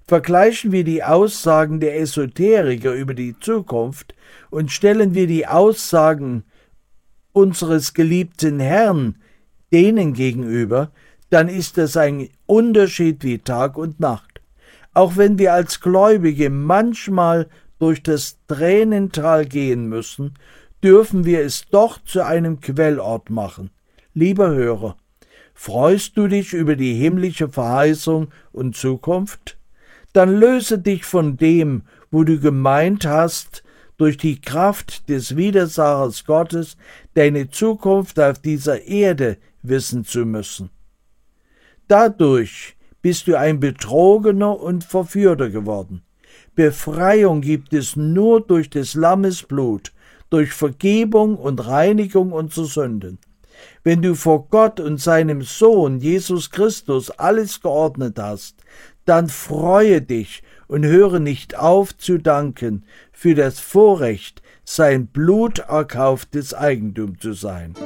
Vergleichen wir die Aussagen der Esoteriker über die Zukunft und stellen wir die Aussagen unseres geliebten Herrn denen gegenüber, dann ist das ein Unterschied wie Tag und Nacht. Auch wenn wir als Gläubige manchmal durch das Tränental gehen müssen, dürfen wir es doch zu einem Quellort machen. Lieber Hörer, freust du dich über die himmlische Verheißung und Zukunft? Dann löse dich von dem, wo du gemeint hast, durch die Kraft des Widersachers Gottes deine Zukunft auf dieser Erde wissen zu müssen. Dadurch bist du ein Betrogener und Verführer geworden. Befreiung gibt es nur durch des Lammes Blut, durch Vergebung und Reinigung unserer Sünden. Wenn du vor Gott und seinem Sohn Jesus Christus alles geordnet hast, dann freue dich und höre nicht auf zu danken für das Vorrecht, sein Blut erkauftes Eigentum zu sein.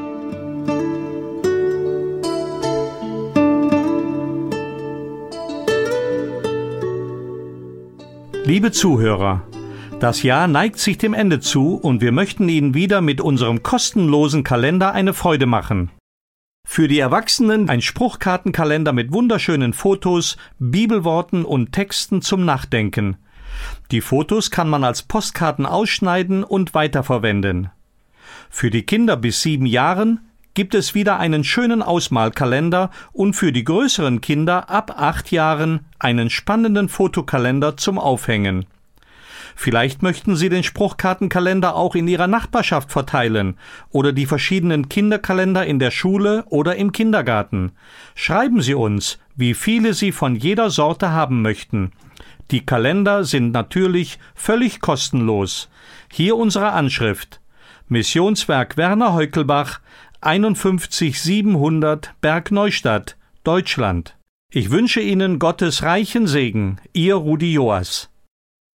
Liebe Zuhörer, das Jahr neigt sich dem Ende zu und wir möchten Ihnen wieder mit unserem kostenlosen Kalender eine Freude machen. Für die Erwachsenen ein Spruchkartenkalender mit wunderschönen Fotos, Bibelworten und Texten zum Nachdenken. Die Fotos kann man als Postkarten ausschneiden und weiterverwenden. Für die Kinder bis 7 Jahren gibt es wieder einen schönen Ausmalkalender und für die größeren Kinder ab 8 Jahren einen spannenden Fotokalender zum Aufhängen. Vielleicht möchten Sie den Spruchkartenkalender auch in Ihrer Nachbarschaft verteilen oder die verschiedenen Kinderkalender in der Schule oder im Kindergarten. Schreiben Sie uns, wie viele Sie von jeder Sorte haben möchten. Die Kalender sind natürlich völlig kostenlos. Hier unsere Anschrift: Missionswerk Werner Heukelbach, 51700 Bergneustadt, Deutschland. Ich wünsche Ihnen Gottes reichen Segen. Ihr Rudi Joas.